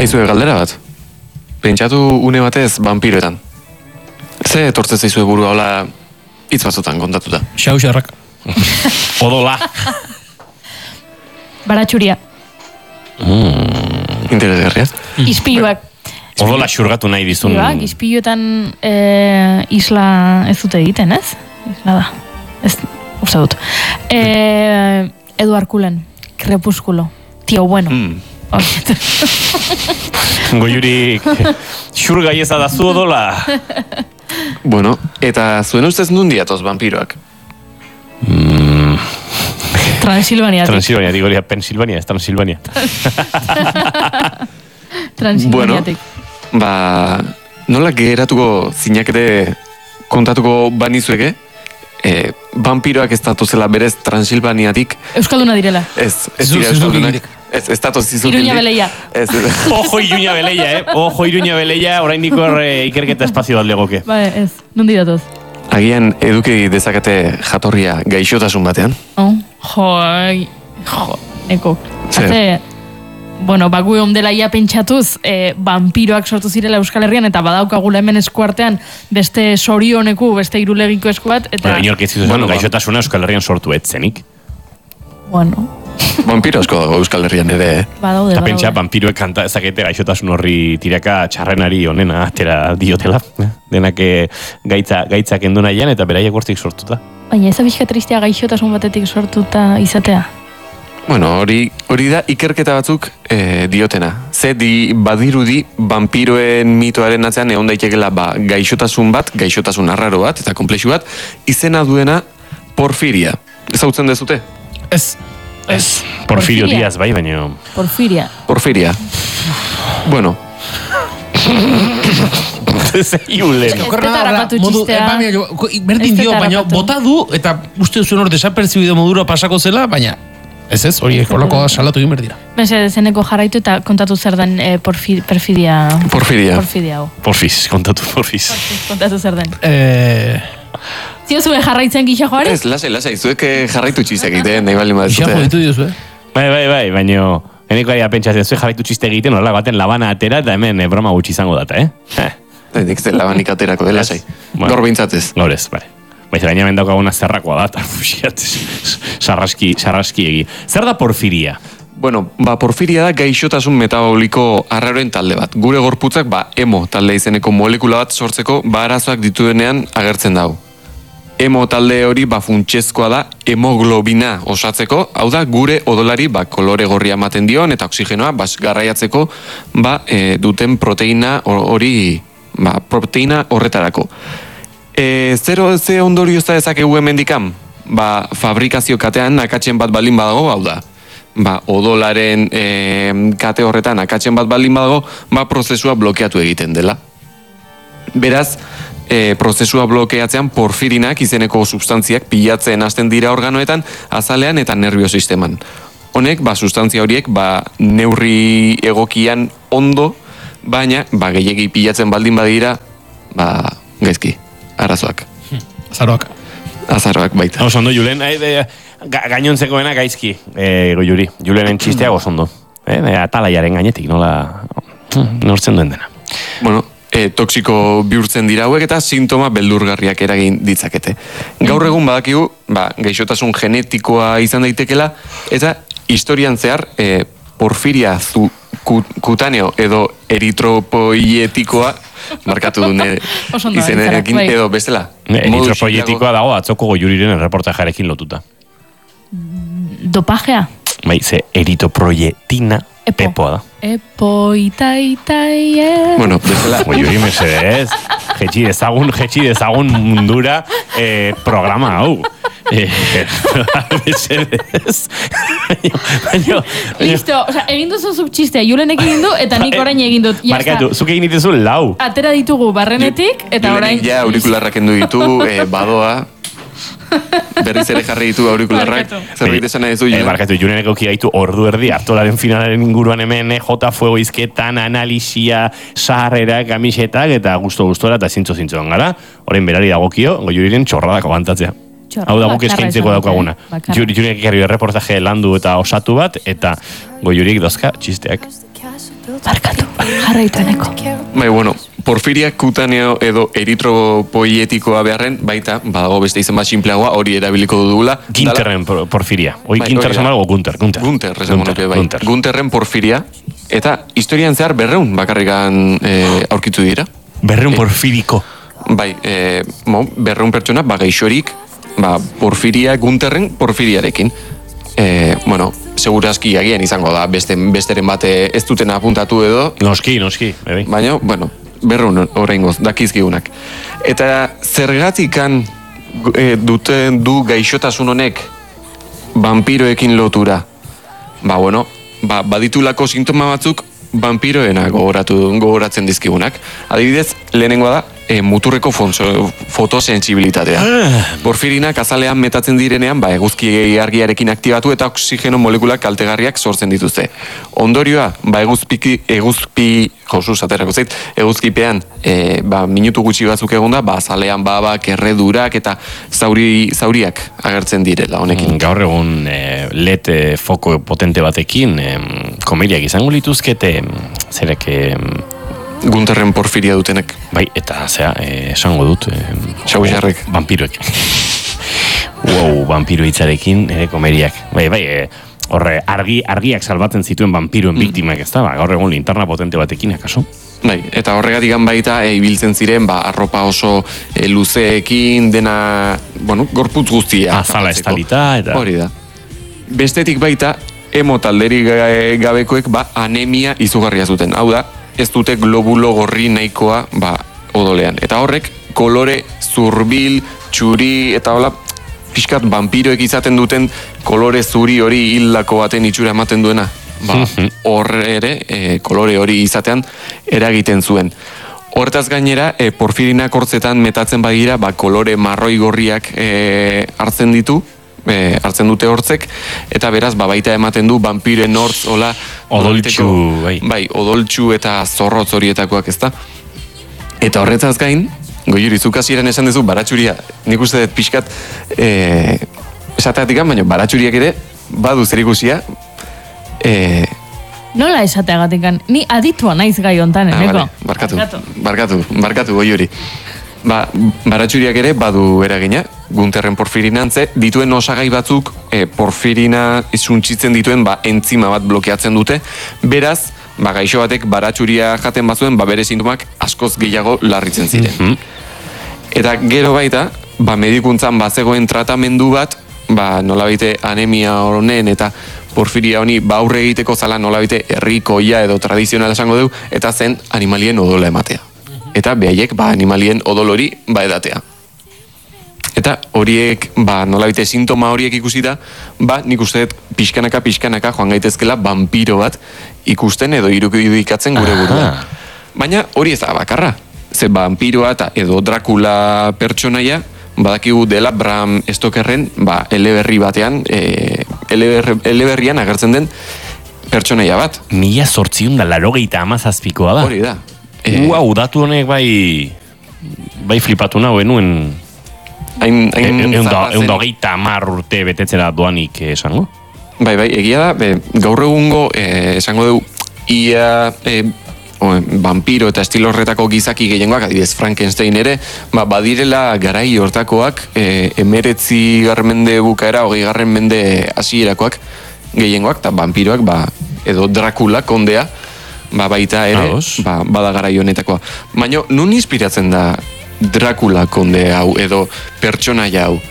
Aizue galdera bat. Pentsatu une batez vampiroetan. Ze etortzen zaizue burua hola hitz batzutan kontatuta. Xarrak. Odola. Baratxuria. Interesgarria. Ispiluak. Odola xurgatu nahi dizun. Ispiluetan isla ez dute egiten, ez? Isla da. Ez, uste dut. Eduard Cullen, Crepúsculo. Tío bueno. Goiuri xurgai eza da zu odola. Bueno, eta zuen ustez nundi atoz vampiroak? Transilvaniatik. Transilvaniatik, hori Pensilvania, ez Transilvania. Transilvaniatik. Bueno, nola geratuko zinakete kontatuko banizueke? Vampiroak ez datuzela berez Transilvaniatik. Euskalduna direla. Ez dira euskaldunak. Ez datoz zizukildik. Iruña Beleia. Ojo Iruña Beleia, Ojo Iruña Beleia, oraindik hor ikerketa espazio bat legoke. Bai, ez. Nondi datoz? Agian eduki dezakete jatorria gaixotasun batean. Neko. Zer? Bueno, bagu ondela ia pentsatuz, vampiroak sortu zirela Euskal Herrian, eta badaukagula hemen eskuartean beste sorioneku, beste irulegiko esku bat, eta... Bueno, inork ez zizu gaixotasuna Euskal Herrian sortu etzenik. Bueno... Vampiro asko dago Euskal Herrian ere, Badaude. Eta pentsa, vampiroek kanta ezakete gaixotasun horri tiraka txarrenari onena atera diotela. Denak gaitzak endu nahian eta beraiek hortik sortuta. Baina ez abizka tristea gaixotasun batetik sortuta izatea? Bueno, hori da ikerketa batzuk diotena. Badirudi vampiroen mitoaren atzean egon daitekela gaixotasun bat, gaixotasun arraro bat eta komplexu bat, izena duena porfiria. Ezautzen dezute? Ez. Porfirio Díaz bai, baina... Porfiria. Bueno. Berdin dio, baina bota du, eta uste duzuen hor desaperzibido modura pasako zela, baina ez, hori ekolako salatu egin berdira. Zeneko jarraitu eta kontatu zer den perfidia. Kontatu zer den. Zio zuen jarraitzen gisa joari? Ez, lasai, zuek jarraitu txizak egiten, nahi bali madezute. Gisa joitu diozu, Bai, baina... Eneko ari apentsatzen, zuek jarraitu txiste egiten, horrela baten labana atera, eta hemen broma gutxi izango data, Nik zen labanik aterako, lasai. Gaur behintzatez. Gaur ez, bale. Baina gaina mendaukaguna zerrakoa da, eta sarraski egi. Zer da porfiria? Bueno, porfiria da gaixotasun metaboliko arraroen talde bat. Gure gorputzak, hemo talde izeneko molekula bat sortzeko, arazoak dituenean agertzen dago. Hemo talde hori funtsezkoa da hemoglobina osatzeko, hau da gure odolari kolore gorria ematen dion eta oksigenoa garraiatzeko duten proteina hori proteina horretarako. Ze ondorio ez da ezakegu hemendikan? Fabrikazio katean akatsen bat baldin badago, hau da. Odolaren kate horretan akatsen bat baldin badago, prozesua blokeatu egiten dela. Beraz, prozesua blokeatzean porfirinak izeneko substantziak pilatzen hasten dira organoetan, azalean eta nerviosisteman. Honek, sustantzia horiek, neurri egokian ondo, baina, gehiegi pilatzen baldin badira, gaizki, arazoak. Azaroak baita. Oso ondo, Julen, gainontzekoena gaizki, Goiuri. Julenen txistea oso ondo. Atalaiaren gainetik, nola nortzen duen dena. Bueno, toksiko bihurtzen dira hauek eta sintoma beldurgarriak eragin ditzakete. Gaur egun badakigu, gaixotasun genetikoa izan daitekela, eta historian zehar, porfiria kutaneo edo eritropoietikoa, markatu dune izenekin edo bestela. Eritropoietikoa dago atzoko Goiuriren erreportajarekin lotuta. Dopajea? Bai, ze eritropoietina epoa da. Bueno, bezala. Goiuri mesedez, jetxi dezagun mundura programa hau. Mesedez. Listo, egin duzu zuk txistea, Julenek egin du eta nik orain egin dut. Markatu, zuk egin dituzu lau. Atera ditugu barrenetik eta orain... Julenek aurikularrak endu ditu, badoa. Berriz ere jarri ditu aurikularrak. Zerbait esan nahi duzu, Julen? Markatu, Julenek auki gaitu ordu erdi, hartolaren finalaren inguruan hemen, J Fuego izketan, analisia, sarrera, kamisetak, eta guztora eta zintzo-zintzoan gara. Orain berari dagokio, Goiuriren txorradako bantatzea. Hau da guk eskaintzeko daukaguna. Julenek ekarri reportaje landu eta osatu bat, eta Goiurik dozka txisteak. Barkatu, jarraitu eneko. Bai, bueno, porfiria kutaneo edo eritropoietikoa beharren, baita, badago beste izen bat simpleagoa, hori erabiliko dugula. Ginterren porfiria. Oi, Bai, Ginter hori da. esan dago Gunter. Gunter, esan monoke, bai. Gunterren porfiria, eta historian zehar 200 bakarrikan aurkitu dira. 200 porfiriko. Bai, 200 pertsona, gaixorik, porfiria Gunterren porfiriarekin. Bueno, segurazki agian izango da, besteren bate ez duten apuntatu edo. Noski, bai. Baina, bueno, 200 oraingoz, dakizkigunak. Eta zergatikan du gaixotasun honek vampiroekin lotura. Baditulako sintoma batzuk vampiroena gogoratzen dizkigunak. Adibidez, lehenengoa da, muturreko fotosensibilitatea. Porfirinak azalean metatzen direnean, eguzki argiarekin aktibatu eta oxigeno molekulak kaltegarriak sortzen dituzte. Ondorioa, eguzkipean minutu gutxi batzuk egonda, azalean babak, erredurak eta zauriak agertzen direla honekin. Gaur egun LED foko potente batekin, komeriak izango lituzkete, zerek... Gunterren porfiria dutenek. Bai, eta esango dut... Xauxarrek. Vampiroek. Vampiro hitzarekin, komeriak. Bai, horre, argiak salbatzen zituen vampiroen biktimak, ez da? Gaur egun linterna potente batekin, akaso? Bai, eta horregatik baita ibiltzen ziren, arropa oso luzeekin, dena, gorputz guztia. Azala estalita, eta... Hori da. Bestetik baita, talderik gabekoek, anemia izugarria zuten. Hau da, ez dute globulo gorri nahikoa odolean. Eta horrek, kolore zurbil, txuri, eta hola, pixkat vampiroek izaten duten kolore zuri hori hildako baten itxura ematen duena. Horre ere, kolore hori izatean eragiten zuen. Horretaz gainera, porfirinak hortzetan metatzen badira, kolore marroi gorriak hartzen dute hortzek, eta beraz, baita ematen du vampiren hortz, hola, odoltxu, bai, odoltxu eta zorrotz horietakoak, ezta? Eta horretzaz gain, Goiuri, zuk hasieran esan duzu baratxuria, nik uste dut pixkat esateatik, baina baratxuriak ere badu zerikusia. Nola esateagatik, ni aditua naiz gai hontan, eneko? Barkatu, Goiuri. Baratxuriak ere badu eragina, Gunterren porfirinantze, dituen osagai batzuk porfirina suntzitzen dituen entzima bat blokeatzen dute, beraz, gaixo batek baratxuria jaten bazuen, bere sintomak askoz gehiago larritzen ziren. Eta gero baita, medikuntzan bazegoen tratamendu bat, nolabite anemia honen eta porfiria honi aurre egiteko zala nolabite herrikoia edo tradizionala esango dugu, eta zen animalien odola ematea. Eta behaiek animalien odol hori edatea. Eta horiek, nolabite sintoma horiek ikusita, nik uste dut pixkanaka joan gaitezkela vampiro bat ikusten edo irudikatzen gure burua. Baina hori ez da bakarra. Ze vampiroa eta edo Dracula pertsonaia, badakigu dela Bram Stokerren eleberri batean, eleberrian agertzen den pertsonaia bat. 1887koa da. Hori da. Datu honek bai flipatu nago enuen eunda urte betetzera doanik esango? Bai, egia da, gaur egungo esango dugu ia vampiro eta estilo horretako gizaki gehiengoak, adibidez Frankenstein ere, badirela garai hortakoak, 19. mende bukaera, 20. mende hasierakoak gehiengoak, eta vampiroak, edo Dracula, kondea, baita ere, bada garai honetakoa. Baina, nun inspiratzen da Dracula konde hau, edo pertsonaia hau?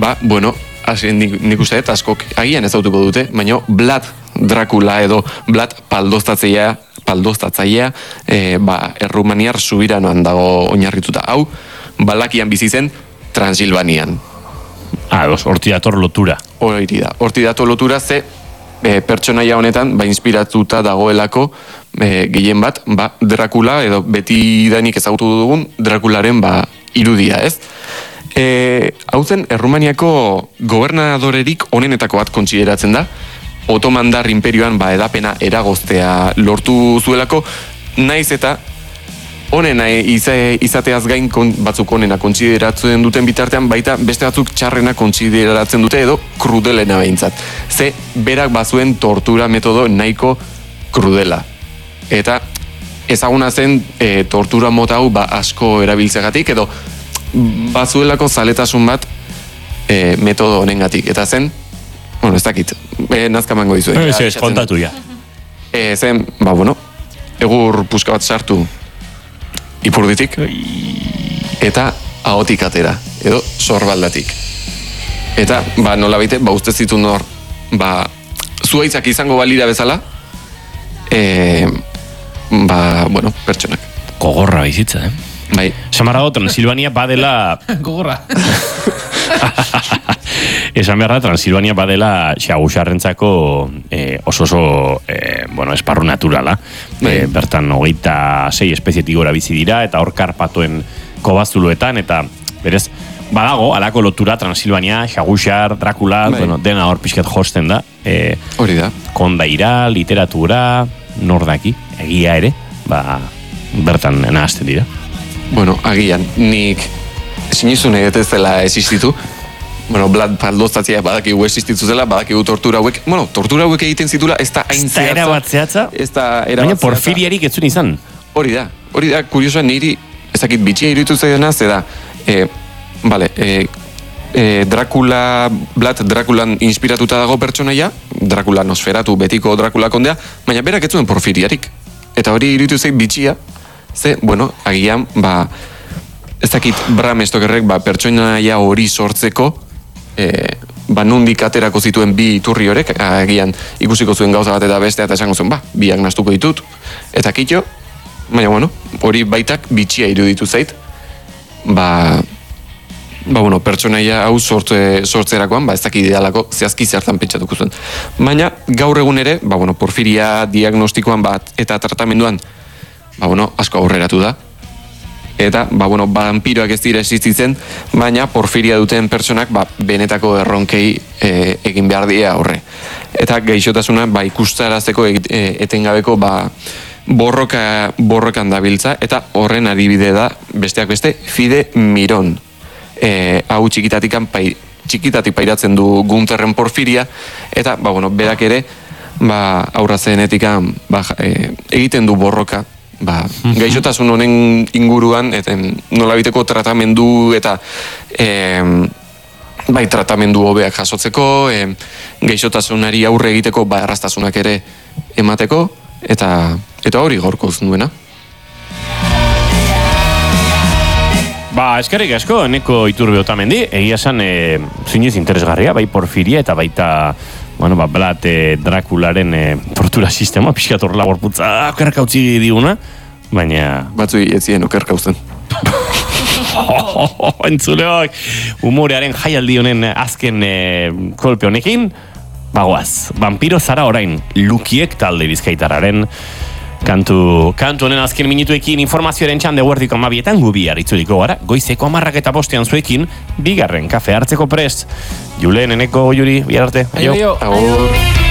Nik uste dut, askok agian ez dautuko dute, baina Vlad Dracula edo Vlad paldoztatzailea Errumaniar subiranoan dago oinarrituta. Hau, Balakian bizi zen Transilvanian. Horti dator lotura. Horti dator lotura ze pertsonaia honetan inspiratuta dagoelako gehien bat Dracula edo beti danik ezagutu dugun Dracularen irudia, ez? Hau zen, Errumaniako gobernadorerik onenetako bat kontsideratzen da, Otomandar imperioan edapena eragoztea lortu zuelako, naiz eta onena izateaz gain batzuk onena kontsideratzen duten bitartean, baita beste batzuk txarrena kontsideratzen dute edo krudelena behintzat. Ze berak bazuen tortura metodo nahiko krudela. Eta ezaguna zen tortura mota hau asko erabiltzegatik, edo bazuelako zaletasun bat metodo honengatik. Eta zen, ez dakit, nazkamango dizu. Ez, kontatu ja. Zen, egur puska bat sartu ipurditik, eta ahotik atera, edo sorbaldatik. Eta, nola baite, uste zitu nor, zuaitzak izango balira bezala, pertsonak. Gogorra bizitza, Bai. Samarrago, Transilvania badela... Gogorra. Esan beharra, Transilvania badela xagusarrentzako oso esparru naturala. Bertan 26 espezietik gora bizi dira, eta hor karpatoen kobazuluetan, eta berez, badago, alako lotura Transilvania, xagusar, Dracula, dena hor pixket josten da. Hori da. Kondaira, literatura, nordaki, egia ere, bertan nahazten dira. Agian, nik sinizun ez dela existitu. Blad paldoztatzea badakigu existitu zela, badakigu tortura hauek. Tortura hauek egiten zitula, ez da hain zehatza. Ez da erabat zehatza? Ez da erabat zehatza. Baina porfiriarik ez zuen izan. Hori da, kuriosoa niri, ezakit bitxia iruditu zaidana, zeda, Draculan inspiratuta dago pertsonaia, Dracula nosferatu betiko Dracula kondea, baina berak ez zuen porfiriarik. Eta hori iruditu zaid bitxia, agian, ez dakit Bram Stokerrek pertsonaia hori sortzeko, nundik aterako zituen bi iturri horrek, agian ikusiko zuen gauza bat eta bestea, eta esango zuen, biak nastuko ditut, eta kitxo, baina, hori baitak bitxia iruditu zait, pertsonaia hau sortzerakoan, ez dakit idealako zehazki zertan pentsatuko zuen. Baina, gaur egun ere, porfiria diagnostikoan eta tratamenduan, asko aurreratu da. Eta, vampiroak ez dira existitzen, baina porfiria duten pertsonak, benetako erronkei egin behar dira aurre. Eta gaixotasuna, ikustarazteko etengabeko, borrokan dabiltza, eta horren adibide da, besteak beste, Fide Miron. Hau txikitatik pairatzen du Gunterren porfiria, eta, berak ere, aurra zenetikan, egiten du borroka, gaixotasun honen inguruan, eta nolabiteko tratamendu eta tratamendu hobeak jasotzeko, gaixotasunari aurre egiteko erraztasunak ere emateko, eta hori gaurkoz nuena. Eskerrik asko, Eneko Iturbe Otamendi, egia esan zinez interesgarria, porfiria eta baita Blad Dracularen tortura sistema, pixkat horrela gorputza okerka utzi diguna, baina... Batzui ez ziren okerka uzten. Entzuleok, humorearen jaialdi honen azken kolpe honekin, bagoaz, vampiro zara orain, Lukiek talde bizkaitarraren kantu honen azken minutuekin informazioaren txande guardiko amabietan gubiar itzuliko gara, goizeko 10:05 zuekin, bigarren kafe hartzeko prest. Julen, Eneko, Juri, bihar arte. Aio. Agur.